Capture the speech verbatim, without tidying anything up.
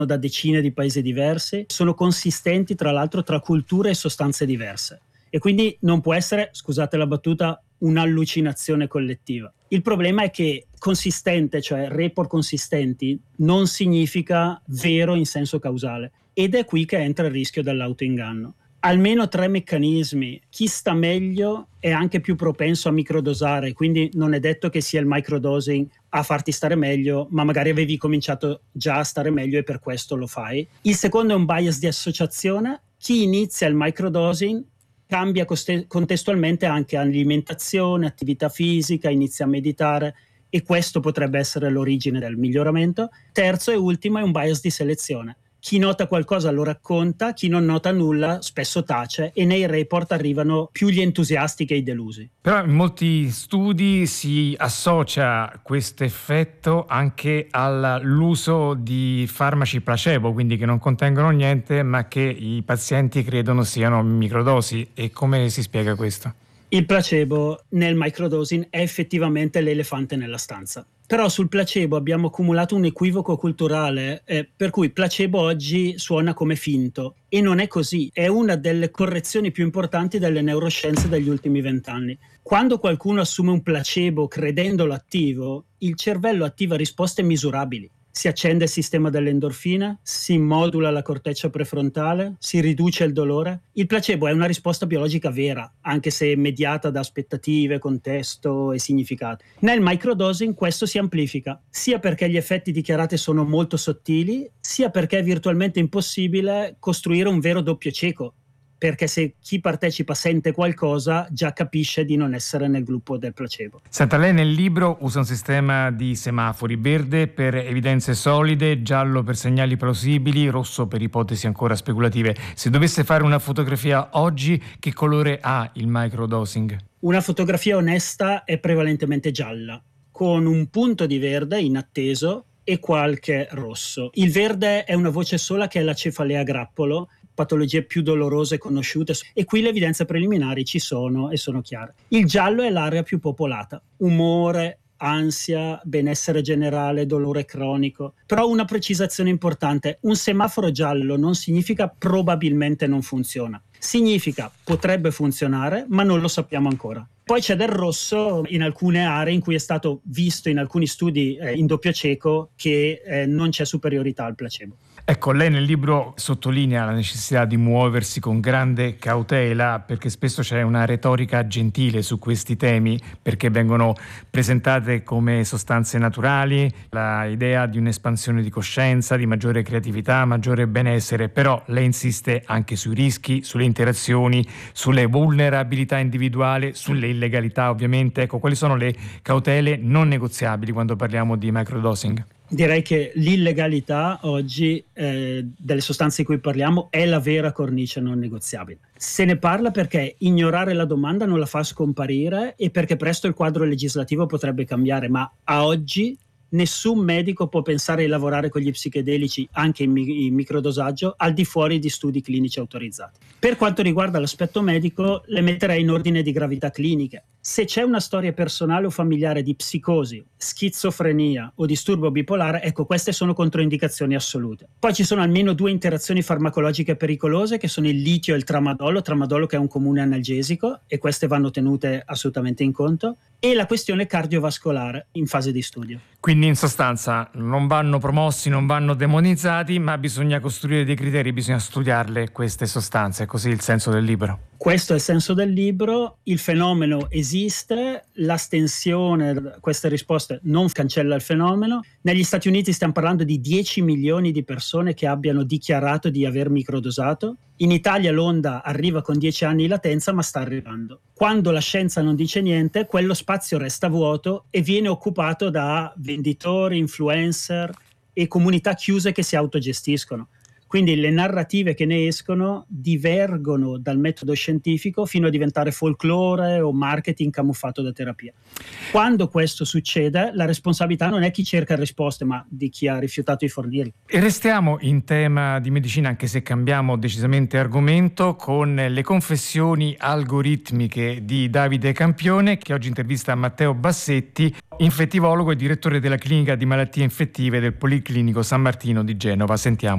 da decine di paesi diversi, sono consistenti tra l'altro tra culture e sostanze diverse e quindi non può essere, scusate la battuta, un'allucinazione collettiva. Il problema è che consistente, cioè report consistenti, non significa vero in senso causale ed è qui che entra il rischio dell'autoinganno. Almeno tre meccanismi. Chi sta meglio è anche più propenso a microdosare, quindi non è detto che sia il microdosing a farti stare meglio, ma magari avevi cominciato già a stare meglio e per questo lo fai. Il secondo è un bias di associazione. Chi inizia il microdosing cambia coste- contestualmente anche alimentazione, attività fisica, inizia a meditare e questo potrebbe essere l'origine del miglioramento. Terzo e ultimo è un bias di selezione. Chi nota qualcosa lo racconta, chi non nota nulla spesso tace e nei report arrivano più gli entusiasti che i delusi. Però in molti studi si associa questo effetto anche all'uso di farmaci placebo, quindi che non contengono niente ma che i pazienti credono siano microdosi. E come si spiega questo? Il placebo nel microdosing è effettivamente l'elefante nella stanza. Però sul placebo abbiamo accumulato un equivoco culturale eh, per cui placebo oggi suona come finto e non è così. È una delle correzioni più importanti delle neuroscienze degli ultimi vent'anni. Quando qualcuno assume un placebo credendolo attivo, il cervello attiva risposte misurabili. Si accende il sistema delle endorfine, si modula la corteccia prefrontale, si riduce il dolore. Il placebo è una risposta biologica vera, anche se mediata da aspettative, contesto e significato. Nel microdosing questo si amplifica, sia perché gli effetti dichiarati sono molto sottili, sia perché è virtualmente impossibile costruire un vero doppio cieco. Perché se chi partecipa sente qualcosa già capisce di non essere nel gruppo del placebo. Senta, lei nel libro usa un sistema di semafori: verde per evidenze solide, giallo per segnali plausibili, rosso per ipotesi ancora speculative. Se dovesse fare una fotografia oggi, che colore ha il microdosing? Una fotografia onesta è prevalentemente gialla, con un punto di verde inatteso e qualche rosso. Il verde è una voce sola che è la cefalea a grappolo, patologie più dolorose conosciute, e qui le evidenze preliminari ci sono e sono chiare. Il giallo è l'area più popolata, umore, ansia, benessere generale, dolore cronico. Però una precisazione importante: un semaforo giallo non significa probabilmente non funziona, significa potrebbe funzionare ma non lo sappiamo ancora. Poi c'è del rosso in alcune aree in cui è stato visto in alcuni studi eh, in doppio cieco che eh, non c'è superiorità al placebo. Ecco, lei nel libro sottolinea la necessità di muoversi con grande cautela, perché spesso c'è una retorica gentile su questi temi, perché vengono presentate come sostanze naturali, la idea di un'espansione di coscienza, di maggiore creatività, maggiore benessere. Però lei insiste anche sui rischi, sulle interazioni, sulle vulnerabilità individuali, sulle illegalità ovviamente. Ecco, quali sono le cautele non negoziabili quando parliamo di microdosing? Direi che l'illegalità oggi eh, delle sostanze di cui parliamo è la vera cornice non negoziabile. Se ne parla perché ignorare la domanda non la fa scomparire e perché presto il quadro legislativo potrebbe cambiare, ma a oggi nessun medico può pensare di lavorare con gli psichedelici anche in, mi- in microdosaggio al di fuori di studi clinici autorizzati. Per quanto riguarda l'aspetto medico, le metterei in ordine di gravità cliniche. Se c'è una storia personale o familiare di psicosi, schizofrenia o disturbo bipolare, ecco, queste sono controindicazioni assolute. Poi ci sono almeno due interazioni farmacologiche pericolose, che sono il litio e il tramadolo, tramadolo che è un comune analgesico, e queste vanno tenute assolutamente in conto, e la questione cardiovascolare in fase di studio. Quindi in sostanza non vanno promossi, non vanno demonizzati, ma bisogna costruire dei criteri, bisogna studiarle queste sostanze, così il senso del libro. Questo è il senso del libro, il fenomeno esiste, l'astensione, queste risposte non cancella il fenomeno. Negli Stati Uniti stiamo parlando di dieci milioni di persone che abbiano dichiarato di aver microdosato. In Italia l'onda arriva con dieci anni di latenza, ma sta arrivando. Quando la scienza non dice niente, quello spazio resta vuoto e viene occupato da venditori, influencer e comunità chiuse che si autogestiscono. Quindi le narrative che ne escono divergono dal metodo scientifico fino a diventare folklore o marketing camuffato da terapia. Quando questo succede, la responsabilità non è chi cerca risposte, ma di chi ha rifiutato di fornirle. E restiamo in tema di medicina, anche se cambiamo decisamente argomento, con le confessioni algoritmiche di Davide Campione, che oggi intervista Matteo Bassetti, infettivologo e direttore della clinica di malattie infettive del Policlinico San Martino di Genova. Sentiamo.